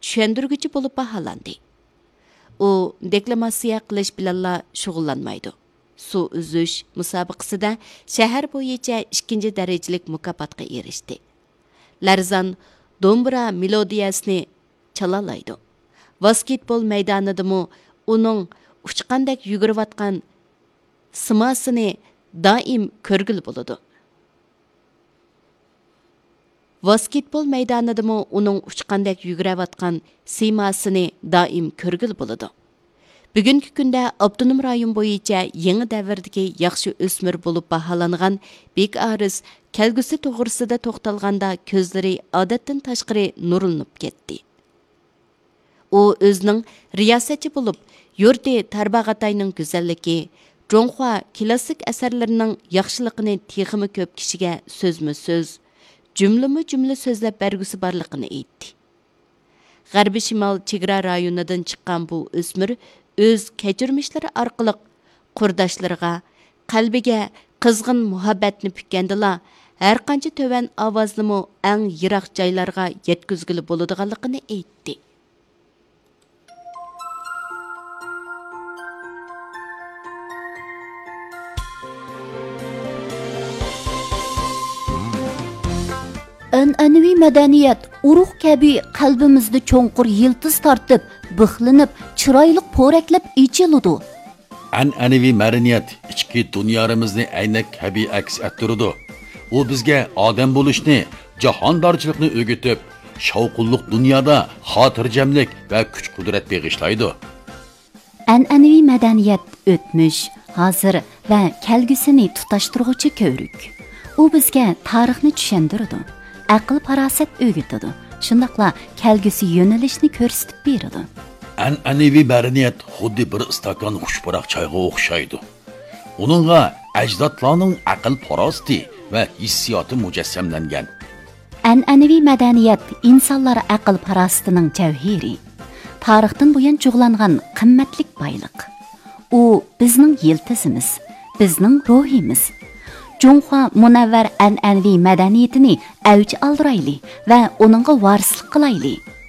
tushundirguchi bo'lib baholandi. U deklamatsiya qilish bilanla shug'ullanmaydi. Suv uzish musobaqasida shahar bo'yicha 2 darajalik mukofotga erishdi. Larzan dombra melodiyasini chalalaydi. Basketbol maydonidami uning uchqandek yugurayotgan simasini doim ko'rgil bo'ladi. Basketbol maydonidami uning uchqandek yugurayotgan simasini doim ko'rgil bo'ladi. Bugungi kunda Abdunum rayon bo'yicha yangi davrdagi yaxshi o'smir bo'lib baholangan Bek Aris kelgusi to'g'risida to'xtalganda ko'zlari odatdan tashqari nurlanib ketdi. U o'zining riyosatchi bo'lib, yurti Tarbag'atayning go'zalligi, Jonghua klassik asarlarining yaxshiligini texmi ko'p kishiga so'zma-so'z, jumla so'zlab bergusi borligini aytdi. G'arbiy shimol chegara rayonidan chiqqan bu o'smir o'z kechirmishlari orqali qurdoshlariga, qalbiga qizg'in muhabbatni pukandila, har qancha to'van ovoznimi eng yiroq joylarga yetkazgili bo'ladiganligini aytdi. An'anaviy madaniyat urug' kabi qalbimizda cho'nqur yiltiz tortib, bixlinib, chiroyli po'raklab ichiladi. An'anaviy madaniyat ichki dunyamizni aynak kabi aks ettiradi. U bizga odam bo'lishni, jahondorchilikni o'rgatib, shavqulliq dunyoda xotirjamlik va kuch-qudrat bag'ishlaydi. An'anaviy madaniyat o'tmish, hozir va kelgusini tutashtiruvchi ko'rik. U bizga tarixni tushuntiradi. Aql farosat o'rgatadi. Shundaqla kelgusi yo'nalishni ko'rsatib beradi. An'anaviy madaniyat xuddi bir stakon xushpuroq choyga o'xshaydi. Uningga ajdodlarning aql farosati va hissiyoti mujassamlangan. An'anaviy madaniyat insonlar aql farosatining javhiri. Tarixdan buyon cho'g'langan qimmatli boyliq. U bizning yiltizimiz, bizning ruhimiz. Jonghua munavvar an'anaviy madaniyatini avj oldirayli va uningga varislik qilayli.